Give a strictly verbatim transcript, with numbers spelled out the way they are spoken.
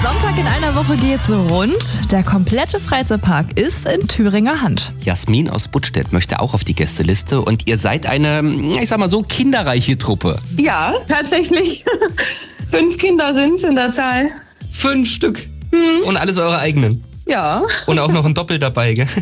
Sonntag in einer Woche geht's rund. Der komplette Freizeitpark ist in Thüringer Hand. Jasmin aus Buttstedt möchte auch auf die Gästeliste und ihr seid eine, ich sag mal so, kinderreiche Truppe. Ja, tatsächlich. Fünf Kinder sind's in der Zahl. Fünf Stück. Hm. Und alles eure eigenen. Ja. Und auch noch ein Doppel dabei, gell?